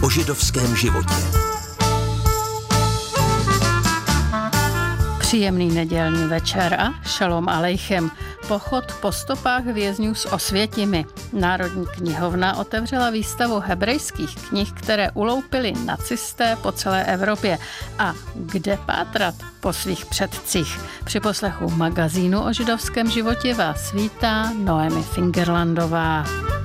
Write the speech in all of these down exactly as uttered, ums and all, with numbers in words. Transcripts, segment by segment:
O židovském životě. Příjemný nedělní večer a šalom alejchem. Pochod po stopách vězňů z Osvětimi. Národní knihovna otevřela výstavu hebrejských knih, které uloupili nacisté po celé Evropě. A kde pátrat po svých předcích? Při poslechu magazínu o židovském životě vás vítá Noemi Fingerlandová.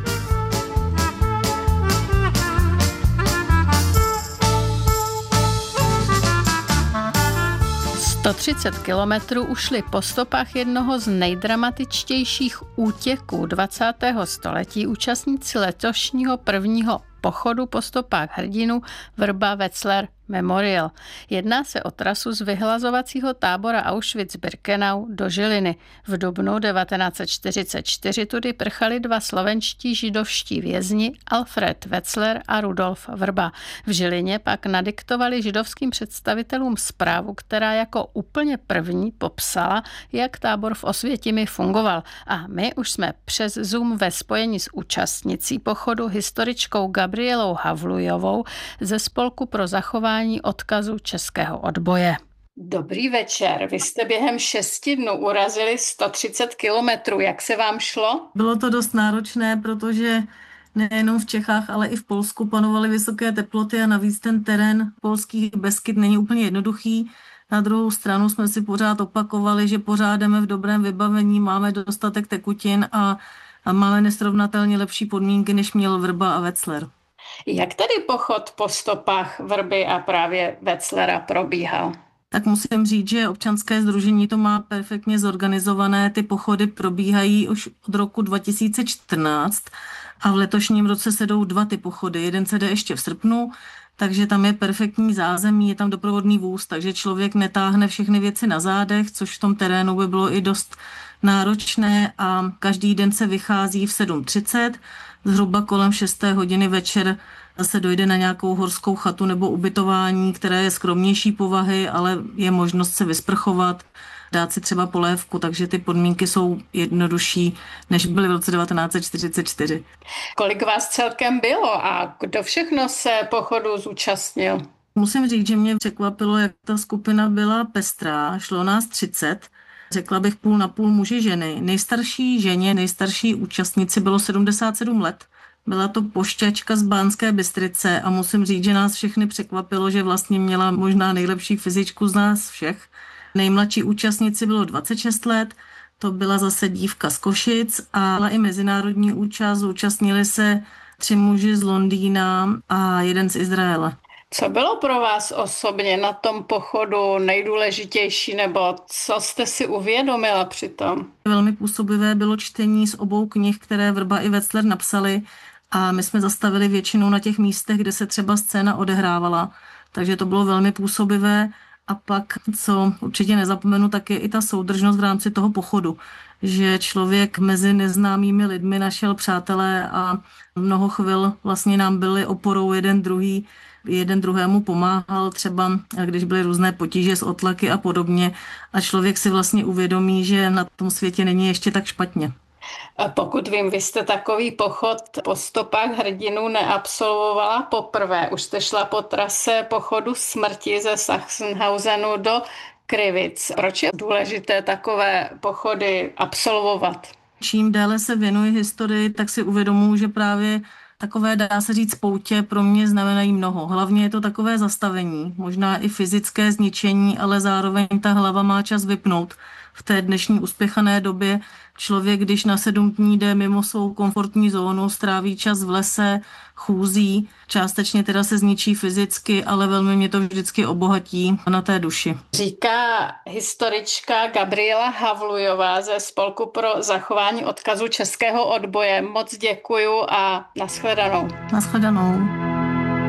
sto třicet kilometrů ušli po stopách jednoho z nejdramatičtějších útěků dvacátého století účastníci letošního prvního pochodu po stopách hrdinů Vrba Wetzlar Memorial. Jedná se o trasu z vyhlazovacího tábora Auschwitz-Birkenau do Žiliny. V dubnu devatenáct set čtyřicet čtyři tudy prchali dva slovenští židovští vězni Alfred Wetzler a Rudolf Vrba. V Žilině pak nadiktovali židovským představitelům zprávu, která jako úplně první popsala, jak tábor v Osvětimi fungoval. A my už jsme přes Zoom ve spojení s účastnicí pochodu historičkou Gabrielou Havlujovou ze Spolku pro zachování odkazu českého odboje. Dobrý večer. Vy jste během šesti dnů urazili sto třicet kilometrů. Jak se vám šlo? Bylo to dost náročné, protože nejenom v Čechách, ale i v Polsku panovaly vysoké teploty a navíc ten terén polských Beskyd není úplně jednoduchý. Na druhou stranu jsme si pořád opakovali, že pořád jdeme v dobrém vybavení, máme dostatek tekutin a, a máme nesrovnatelně lepší podmínky, než měl Vrba a Wetzler. Jak tedy pochod po stopách Vrby a právě Wetzlera probíhal? Tak musím říct, že občanské sdružení to má perfektně zorganizované. Ty pochody probíhají už od roku dva tisíce čtrnáct a v letošním roce se jdou dva ty pochody. Jeden se jde ještě v srpnu, takže tam je perfektní zázemí, je tam doprovodný vůz, takže člověk netáhne všechny věci na zádech, což v tom terénu by bylo i dost náročné a každý den se vychází v sedm třicet. Zhruba kolem šesté hodiny večer se dojde na nějakou horskou chatu nebo ubytování, které je skromnější povahy, ale je možnost se vysprchovat, dát si třeba polévku, takže ty podmínky jsou jednodušší, než byly v roce devatenáct set čtyřicet čtyři. Kolik vás celkem bylo a kdo všechno se pochodu zúčastnil? Musím říct, že mě překvapilo, jak ta skupina byla pestrá, šlo nás třicet. Řekla bych půl na půl muži ženy. Nejstarší ženě, nejstarší účastnici bylo sedmdesát sedm let. Byla to pošťačka z Banské Bystrice a musím říct, že nás všechny překvapilo, že vlastně měla možná nejlepší fyzičku z nás všech. Nejmladší účastnici bylo dvacet šest let, to byla zase dívka z Košic a i mezinárodní účast. Zúčastnili se tři muži z Londýna a jeden z Izraele. Co bylo pro vás osobně na tom pochodu nejdůležitější, nebo co jste si uvědomila při tom? Velmi působivé bylo čtení z obou knih, které Vrba i Wetzler napsali a my jsme zastavili většinou na těch místech, kde se třeba scéna odehrávala, takže to bylo velmi působivé. A pak, co určitě nezapomenu, tak je i ta soudržnost v rámci toho pochodu, že člověk mezi neznámými lidmi našel přátelé a mnoho chvil vlastně nám byli oporou jeden druhý, jeden druhému pomáhal, třeba když byly různé potíže s otlaky a podobně a člověk si vlastně uvědomí, že na tom světě není ještě tak špatně. A pokud vím, vy jste takový pochod po stopách hrdinů neabsolvovala poprvé. Už jste šla po trase pochodu smrti ze Sachsenhausenu do Krivic. Proč je důležité takové pochody absolvovat? Čím déle se věnuji historii, tak si uvědomuji, že právě takové, dá se říct, poutě pro mě znamenají mnoho. Hlavně je to takové zastavení, možná i fyzické zničení, ale zároveň ta hlava má čas vypnout. V té dnešní uspěchané době člověk, když na sedm dní jde mimo svou komfortní zónu, stráví čas v lese, chůzí, částečně teda se zničí fyzicky, ale velmi mě to vždycky obohatí na té duši. Říká historička Gabriela Havlujová ze Spolku pro zachování odkazu českého odboje. Moc děkuju a nashledanou. Nashledanou.